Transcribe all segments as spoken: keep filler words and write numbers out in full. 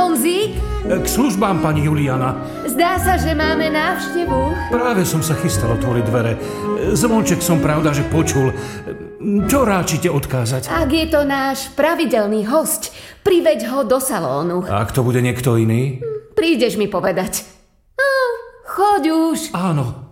Honzík? K službám, pani Juliana. Zdá sa, že máme návštevu. Práve som sa chystal otvoriť dvere. Zvonček som pravda, že počul. Čo ráčite odkázať? Ak je to náš pravidelný hosť, priveď ho do salónu. A ak to bude niekto iný? Prídeš mi povedať. No, choď už. Áno.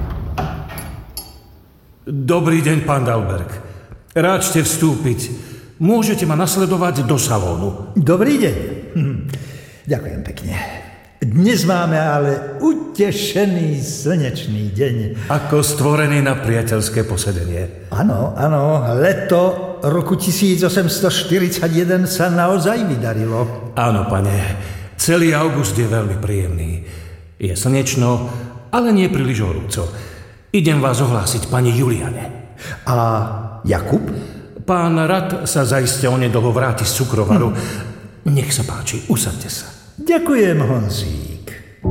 Dobrý deň, pán Dalberg. Rád ste vstúpiť. Môžete ma nasledovať do salónu. Dobrý deň. Hm. Ďakujem pekne. Dnes máme ale utešený slnečný deň. Ako stvorený na priateľské posedenie. Áno, áno. Leto roku tisícosemstoštyridsaťjeden sa naozaj vydarilo. Áno, pane. Celý august je veľmi príjemný. Je slnečno, ale nie príliš horúco. Idem vás ohlásiť pani Juliane. A Jakub? Pán Rad sa zaiste onedlho vráti z cukrovaru. Hm. Nech sa páči, usaďte sa. Ďakujem, Honzík.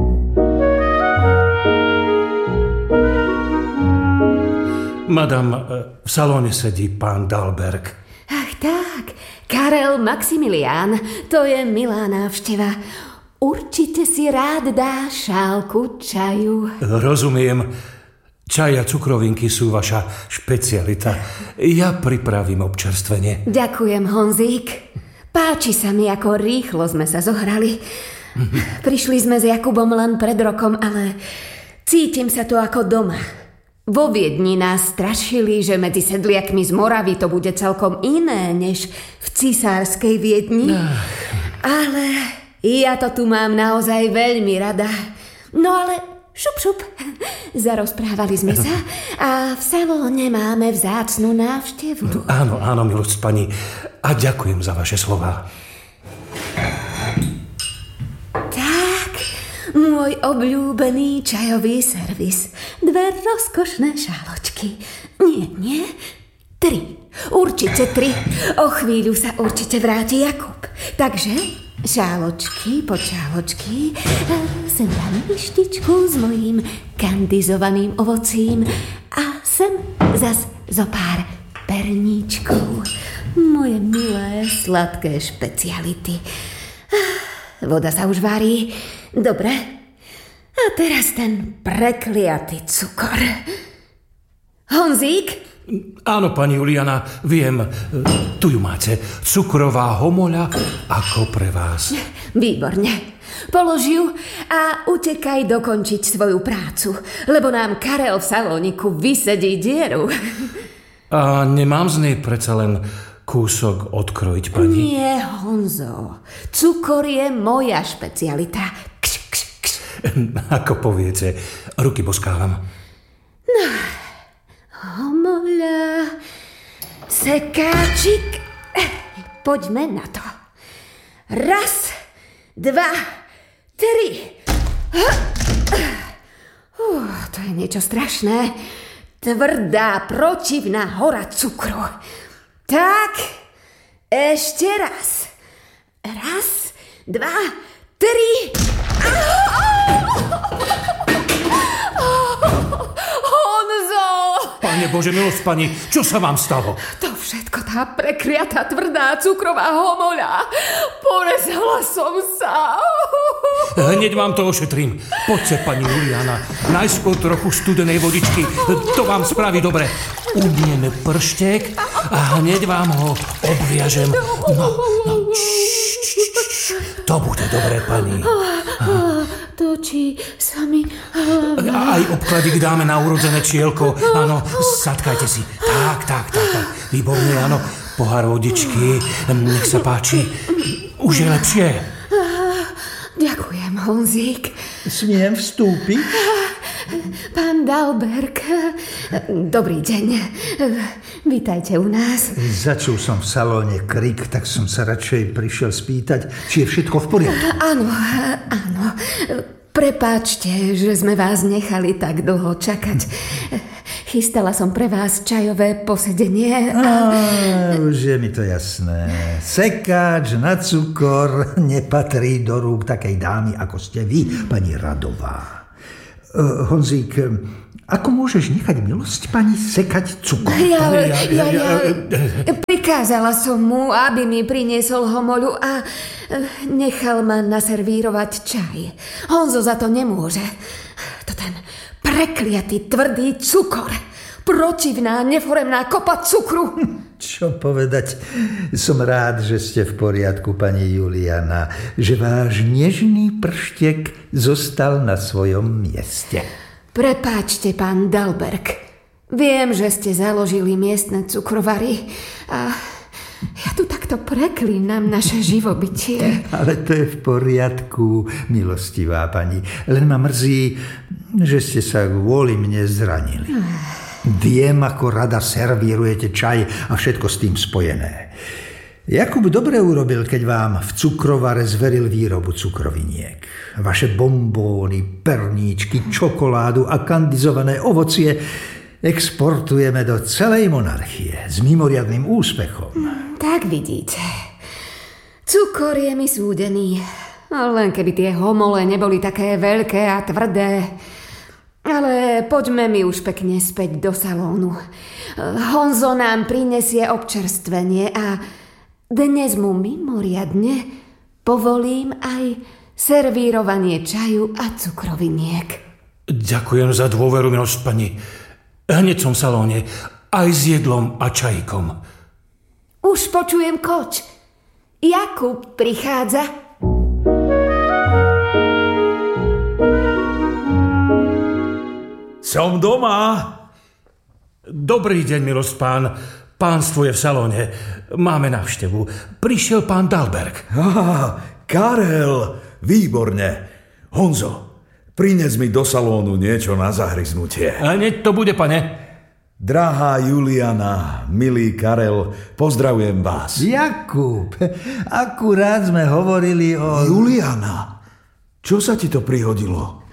Madam, v salóne sedí pán Dalberg. Ach tak, Karel Maximilián, to je milá návšteva. Určite si rád dá šálku čaju. Rozumiem. Čaj a cukrovinky sú vaša špecialita. Ja pripravím občerstvenie. Ďakujem, Honzík. Páči sa mi, ako rýchlo sme sa zohrali. Prišli sme s Jakubom len pred rokom, ale cítim sa tu ako doma. Vo Viedni nás strašili, že medzi sedliakmi z Moravy to bude celkom iné, než v cisárskej Viedni. Ale ja to tu mám naozaj veľmi rada. No ale šup, šup. Zarozprávali sme sa a v salóne máme vzácnu návštevu. Áno, áno, milosť pani. A ďakujem za vaše slová. Tak, môj obľúbený čajový servis. Dve rozkošné šáločky. Nie, nie, tri. Určite tri. O chvíľu sa určite vráti Jakub. Takže šáločky po šáločky, sem dám lištičku s mojím kandizovaným ovocím a sem zas zo pár perníčkov. Moje milé, sladké špeciality. Voda sa už varí. Dobre. A teraz ten prekliatý cukor. Honzík? Áno, pani Juliana, viem. Tu ju máte. Cukrová homoľa ako pre vás. Výborne. Polož ju a utekaj dokončiť svoju prácu, lebo nám Karel v salóniku vysedí dieru. A nemám z nej predsa len kúsok odkrojiť, pani? Nie, Honzo. Cukor je moja špecialita. Kš, kš, kš. Ako poviete, ruky boskávam. No, homoľa, sekáčik. Poďme na to. Raz, dva, tri. Uh, to je niečo strašné. Tvrdá, protivná hora cukru. Tak, ešte raz. Raz, dva, tri. Honzo! Pane Bože, milosť pani, čo sa vám stalo? To všetko tá prekliatá tvrdá cukrová homoľa. Porezala som sa. Hneď vám to ošetrím. Poďte, pani Juliana. Najskôr trochu studenej vodičky. To vám spraví dobre. Udnieme prštek a hneď vám ho obviažem. No, no, č, č, č. To bude dobré, pani. Točí sa mi hlava. Aj obkladík dáme na urodzené čielko. Áno, sadkajte si. Tak, tak, tak, tak. Výborne, áno. Pohár vodičky. Nech sa páči. Už je lepšie. Ďakujem, Honzík. Smiem vstúpiť? Pán Dalberg, dobrý deň. Vítajte u nás. Začul som v salóne krik, tak som sa radšej prišiel spýtať, či je všetko v poriadku. Áno, áno. Prepáčte, že sme vás nechali tak dlho čakať. Chystala som pre vás čajové posedenie. A... A, už je mi to jasné. Sekáč na cukor nepatrí do rúk takej dámy, ako ste vy, pani Radová. Uh, Honzík, ako môžeš nechať milosť pani sekať cukor? Ja, ja, ja, ja, pri Prikázala som mu, aby mi priniesol homoľu a nechal ma naservírovať čaj. Honzo za to nemôže. To ten prekliatý, tvrdý cukor. Protivná, neforemná kopa cukru. Čo povedať? Som rád, že ste v poriadku, pani Juliana. Že váš nežný prštek zostal na svojom mieste. Prepáčte, pán Dalberg. Viem, že ste založili miestne cukrovary a ja tu takto preklínam naše živobytie. Ale to je v poriadku, milostivá pani. Len ma mrzí, že ste sa kvôli mne zranili. Viem, ako rada servírujete čaj a všetko s tým spojené. Jakub dobre urobil, keď vám v cukrovare zveril výrobu cukroviniek. Vaše bombóny, perníčky, čokoládu a kandizované ovocie exportujeme do celej monarchie s mimoriadnym úspechom. Tak vidíte. Cukor je mi súdený. Len keby tie homole neboli také veľké a tvrdé. Ale poďme mi už pekne späť do salónu. Honzo nám prinesie občerstvenie a dnes mu mimoriadne povolím aj servírovanie čaju a cukroviniek. Ďakujem za dôveru, milosť pani. Hneď som v salóne, aj s jedlom a čajkom. Už počujem koč. Jakub prichádza. Som doma. Dobrý deň, milosť pán. Pánstvo je v salóne. Máme návštevu. Prišiel pán Dalberg. Á, Karel, výborne. Honzo, prines mi do salónu niečo na zahryznutie. Hneď to bude, pane. Drahá Juliana, milý Karel, pozdravujem vás. Jakub, akurát sme hovorili o... Juliana, čo sa ti to prihodilo?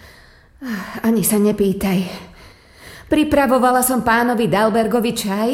Ani sa nepýtaj. Pripravovala som pánovi Dalbergovi čaj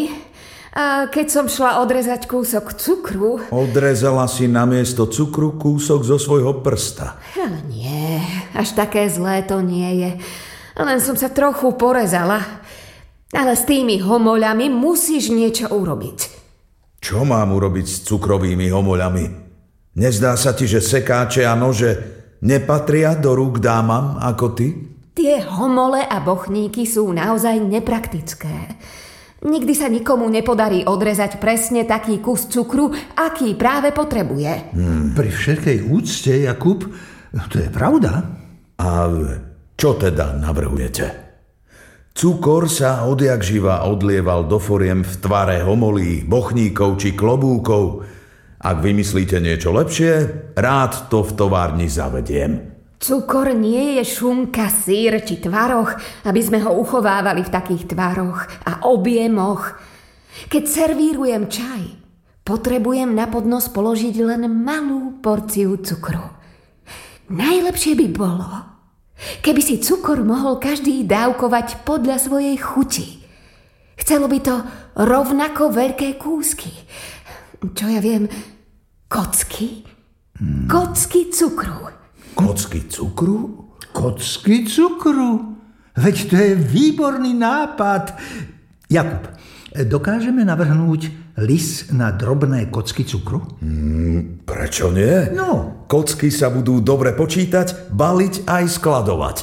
a keď som šla odrezať kúsok cukru... Odrezala si namiesto cukru kúsok zo svojho prsta. Ale nie, až také zlé to nie je. Len som sa trochu porezala. Ale s tými homoľami musíš niečo urobiť. Čo mám urobiť s cukrovými homoľami? Nezdá sa ti, že sekáče a nože nepatria do rúk dámam ako ty? Tie homole a bochníky sú naozaj nepraktické. Nikdy sa nikomu nepodarí odrezať presne taký kus cukru, aký práve potrebuje. Hmm. Pri všetkej úcte, Jakub, to je pravda. A čo teda navrhujete? Cukor sa odjak živa odlieval do foriem v tvare homolí, bochníkov či klobúkov. Ak vymyslíte niečo lepšie, rád to v továrni zavediem. Cukor nie je šunka, sír či tvaroch, aby sme ho uchovávali v takých tvaroch a objemoch. Keď servírujem čaj, potrebujem na podnos položiť len malú porciu cukru. Najlepšie by bolo, keby si cukor mohol každý dávkovať podľa svojej chuti. Chcelo by to rovnako veľké kúsky. Čo ja viem, kocky? Hmm. Kocky cukru. Kocky cukru? Kocky cukru? Veď to je výborný nápad. Jakub, dokážeme navrhnúť lis na drobné kocky cukru? Mm, prečo nie? No. Kocky sa budú dobre počítať, baliť aj skladovať.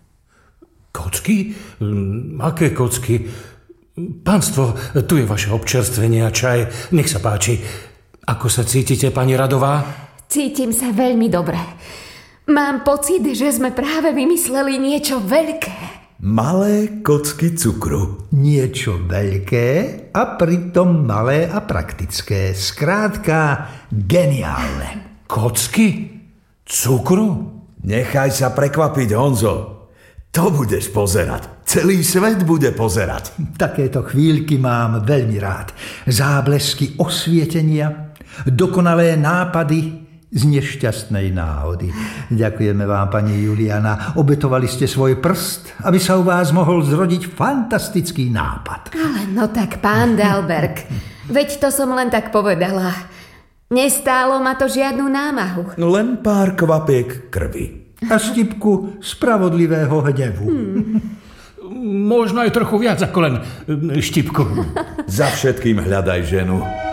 Kocky? Aké kocky? Pánstvo, tu je vaše občerstvenie a čaj. Nech sa páči. Ako sa cítite, pani Radová? Cítim sa veľmi dobre. Mám pocit, že sme práve vymysleli niečo veľké. Malé kocky cukru. Niečo veľké a pritom malé a praktické. Skrátka, geniálne. Kocky cukru? Nechaj sa prekvapiť, Honzo. To budeš pozerať. Celý svet bude pozerať. Takéto chvíľky mám veľmi rád. Záblesky osvietenia, dokonalé nápady z nešťastnej náhody. Ďakujeme vám, pani Juliana. Obetovali ste svoj prst, aby sa u vás mohol zrodiť fantastický nápad. Ale no tak, pán Dalberg, veď to som len tak povedala. Nestálo ma to žiadnu námahu. Len pár kvapiek krvi. A štipku spravodlivého hnevu. Hmm. Možno aj trochu viac ako len štipku. Za všetkým hľadaj ženu.